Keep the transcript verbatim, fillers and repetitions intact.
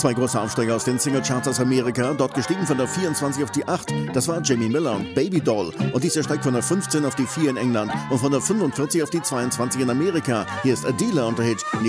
Zwei große Aufsteiger aus den Singlecharts aus Amerika, dort gestiegen von der vierundzwanzig auf die acht. Das war Jamie Miller und Baby Doll. Und dieser steigt von der fünfzehn auf die vier in England und von der fünfundvierzig auf die zweiundzwanzig in Amerika. Hier ist Adela und der Hit